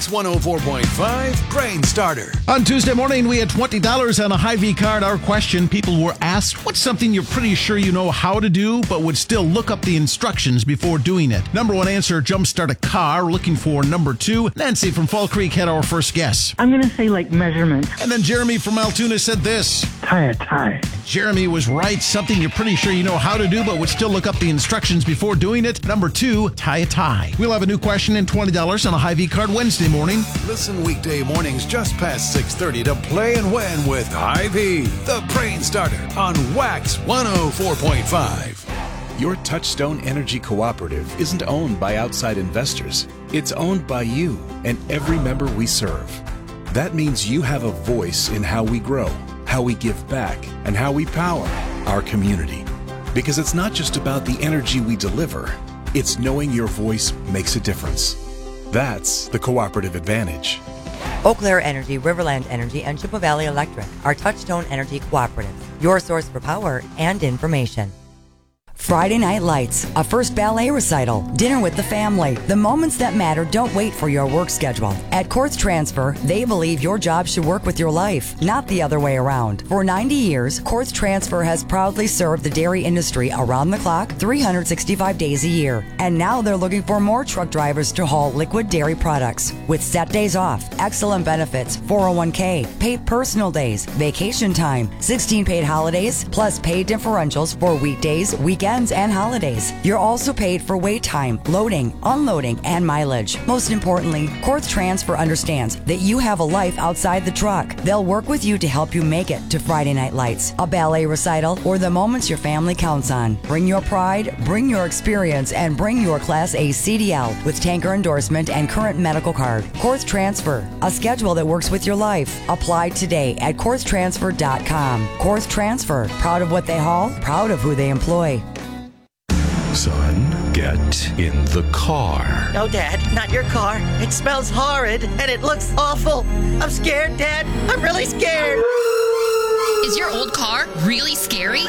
Wax 104.5 Brain Starter. On Tuesday morning, we had $20 on a Hy-Vee card. Our question, people were asked, what's something you're pretty sure you know how to do, but would still look up the instructions before doing it? Number one answer, jumpstart a car. Looking for number two. Nancy from Fall Creek had our first guess. I'm going to say like measurement. And then Jeremy from Altoona said this. Tie a tie. Jeremy was right. Something you're pretty sure you know how to do, but would still look up the instructions before doing it. Number two, tie a tie. We'll have a new question and $20 on a Hy-Vee card Wednesday morning. Listen weekday mornings just past 6:30 to Play and Win with Hy-Vee, the Brain Starter on Wax 104.5. Your Touchstone Energy Cooperative isn't owned by outside investors. It's owned by you and every member we serve. That means you have a voice in how we grow, how we give back, and how we power our community. Because it's not just about the energy we deliver, it's knowing your voice makes a difference. That's the cooperative advantage. Eau Claire Energy, Riverland Energy, and Chippewa Valley Electric are Touchstone Energy Cooperatives, your source for power and information. Friday Night Lights, a first ballet recital, dinner with the family. The moments that matter don't wait for your work schedule. At Quartz Transfer, they believe your job should work with your life, not the other way around. For 90 years, Quartz Transfer has proudly served the dairy industry around the clock, 365 days a year. And now they're looking for more truck drivers to haul liquid dairy products. With set days off, excellent benefits, 401k, paid personal days, vacation time, 16 paid holidays, plus paid differentials for weekdays, weekends, and holidays. You're also paid for wait time, loading, unloading, and mileage. Most importantly, Quartz Transfer understands that you have a life outside the truck. They'll work with you to help you make it to Friday Night Lights, a ballet recital, or the moments your family counts on. Bring your pride, bring your experience, and bring your Class A CDL with tanker endorsement and current medical card. Quartz Transfer, a schedule that works with your life. Apply today at quartztransfer.com. Quartz Transfer, proud of what they haul, proud of who they employ. Son, get in the car. No, Dad, not your car. It smells horrid and it looks awful. I'm scared, Dad. I'm really scared. Is your old car really scary?